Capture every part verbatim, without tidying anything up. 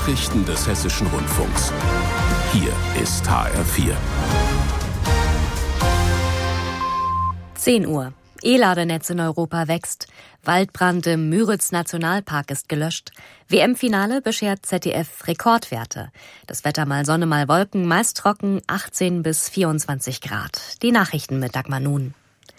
Nachrichten des Hessischen Rundfunks. Hier ist H R vier. zehn Uhr. E-Ladenetz in Europa wächst. Waldbrand im Müritz-Nationalpark ist gelöscht. W M-Finale beschert Z D F Rekordwerte. Das Wetter mal Sonne, mal Wolken, meist trocken, achtzehn bis vierundzwanzig Grad. Die Nachrichten mit Dagmar Nun.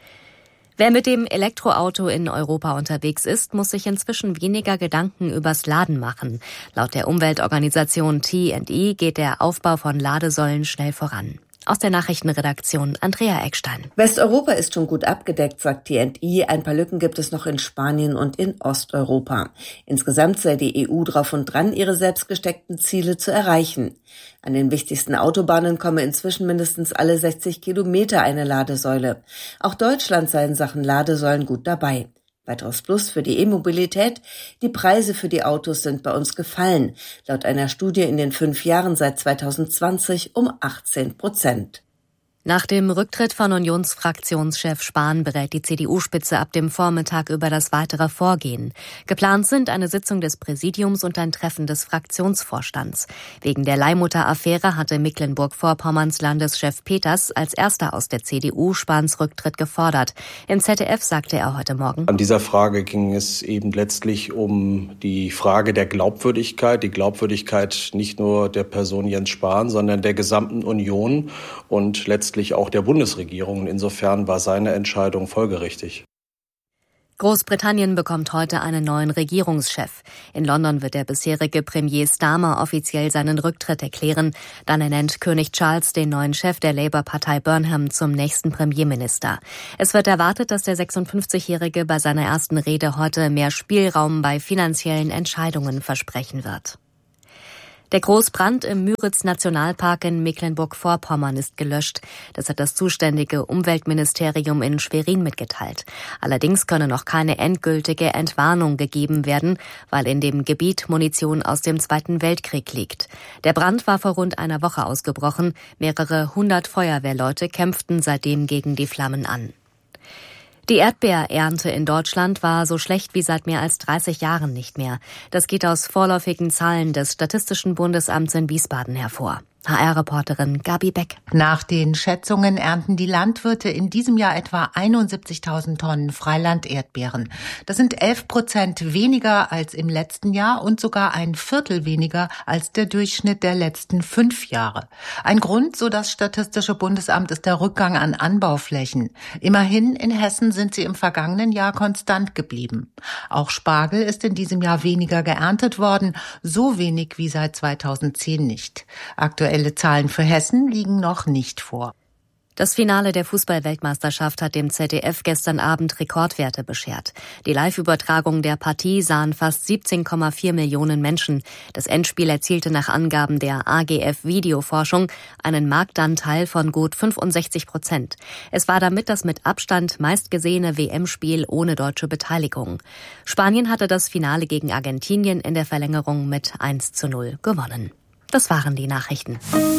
Wer mit dem Elektroauto in Europa unterwegs ist, muss sich inzwischen weniger Gedanken übers Laden machen. Laut der Umweltorganisation T and E geht der Aufbau von Ladesäulen schnell voran. Aus der Nachrichtenredaktion Andrea Eckstein. Westeuropa ist schon gut abgedeckt, sagt T and E. Ein paar Lücken gibt es noch in Spanien und in Osteuropa. Insgesamt sei die E U drauf und dran, ihre selbst gesteckten Ziele zu erreichen. An den wichtigsten Autobahnen komme inzwischen mindestens alle sechzig Kilometer eine Ladesäule. Auch Deutschland sei in Sachen Ladesäulen gut dabei. Weiteres Plus für die E-Mobilität: Die Preise für die Autos sind bei uns gefallen. Laut einer Studie in den fünf Jahren seit zweitausendzwanzig um achtzehn Prozent. Nach dem Rücktritt von Unionsfraktionschef Spahn berät die C D U-Spitze ab dem Vormittag über das weitere Vorgehen. Geplant sind eine Sitzung des Präsidiums und ein Treffen des Fraktionsvorstands. Wegen der Leihmutter-Affäre hatte Mecklenburg-Vorpommerns Landeschef Peters als erster aus der C D U Spahns Rücktritt gefordert. Im Z D F sagte er heute Morgen: An dieser Frage ging es eben letztlich um die Frage der Glaubwürdigkeit, die Glaubwürdigkeit nicht nur der Person Jens Spahn, sondern der gesamten Union und letztlich auch der Bundesregierung. Insofern war seine Entscheidung folgerichtig. Großbritannien bekommt heute einen neuen Regierungschef. In London wird der bisherige Premier Starmer offiziell seinen Rücktritt erklären. Dann ernennt König Charles den neuen Chef der Labour-Partei Burnham zum nächsten Premierminister. Es wird erwartet, dass der sechsundfünfzigjährige bei seiner ersten Rede heute mehr Spielraum bei finanziellen Entscheidungen versprechen wird. Der Großbrand im Müritz-Nationalpark in Mecklenburg-Vorpommern ist gelöscht. Das hat das zuständige Umweltministerium in Schwerin mitgeteilt. Allerdings könne noch keine endgültige Entwarnung gegeben werden, weil in dem Gebiet Munition aus dem Zweiten Weltkrieg liegt. Der Brand war vor rund einer Woche ausgebrochen. Mehrere hundert Feuerwehrleute kämpften seitdem gegen die Flammen an. Die Erdbeerernte in Deutschland war so schlecht wie seit mehr als dreißig Jahren nicht mehr. Das geht aus vorläufigen Zahlen des Statistischen Bundesamts in Wiesbaden hervor. H R-Reporterin Gabi Beck. Nach den Schätzungen ernten die Landwirte in diesem Jahr etwa einundsiebzigtausend Tonnen Freiland-Erdbeeren. Das sind elf Prozent weniger als im letzten Jahr und sogar ein Viertel weniger als der Durchschnitt der letzten fünf Jahre. Ein Grund, so das Statistische Bundesamt, ist der Rückgang an Anbauflächen. Immerhin in Hessen sind sie im vergangenen Jahr konstant geblieben. Auch Spargel ist in diesem Jahr weniger geerntet worden, so wenig wie seit zweitausendzehn nicht. Aktuell Aktuelle Zahlen für Hessen liegen noch nicht vor. Das Finale der Fußball-Weltmeisterschaft hat dem Z D F gestern Abend Rekordwerte beschert. Die Live-Übertragung der Partie sahen fast siebzehn Komma vier Millionen Menschen. Das Endspiel erzielte nach Angaben der A G F Videoforschung einen Marktanteil von gut fünfundsechzig Prozent. Es war damit das mit Abstand meistgesehene W M-Spiel ohne deutsche Beteiligung. Spanien hatte das Finale gegen Argentinien in der Verlängerung mit eins zu null gewonnen. Das waren die Nachrichten.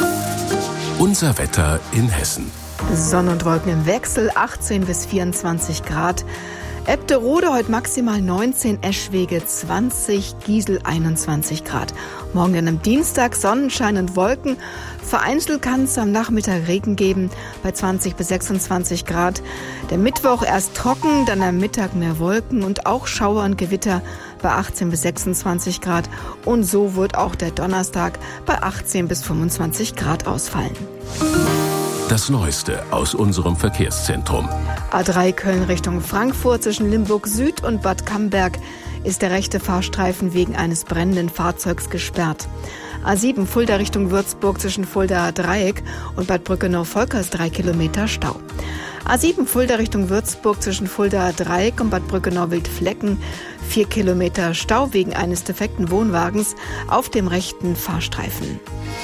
Unser Wetter in Hessen. Sonne und Wolken im Wechsel, achtzehn bis vierundzwanzig Grad. Ebterode heute maximal neunzehn, Eschwege zwanzig, Giesel einundzwanzig Grad. Morgen dann am Dienstag Sonnenschein und Wolken. Vereinzelt kann es am Nachmittag Regen geben bei zwanzig bis sechsundzwanzig Grad. Der Mittwoch erst trocken, dann am Mittag mehr Wolken und auch Schauer und Gewitter bei achtzehn bis sechsundzwanzig Grad. Und so wird auch der Donnerstag bei achtzehn bis fünfundzwanzig Grad ausfallen. Das Neueste aus unserem Verkehrszentrum. A drei Köln Richtung Frankfurt zwischen Limburg Süd und Bad Camberg ist der rechte Fahrstreifen wegen eines brennenden Fahrzeugs gesperrt. A sieben Fulda Richtung Würzburg zwischen Fuldaer Dreieck und Bad Brückenau-Volkers drei Kilometer Stau. A sieben Fulda Richtung Würzburg zwischen Fuldaer Dreieck und Bad Brückenau-Wildflecken vier Kilometer Stau wegen eines defekten Wohnwagens auf dem rechten Fahrstreifen.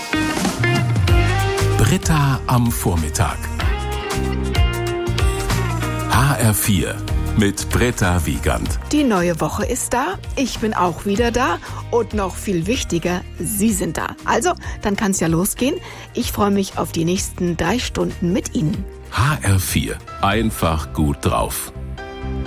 Britta am Vormittag. H R vier mit Britta Wiegand. Die neue Woche ist da, ich bin auch wieder da und noch viel wichtiger, Sie sind da. Also, dann kann es ja losgehen. Ich freue mich auf die nächsten drei Stunden mit Ihnen. H R vier. Einfach gut drauf.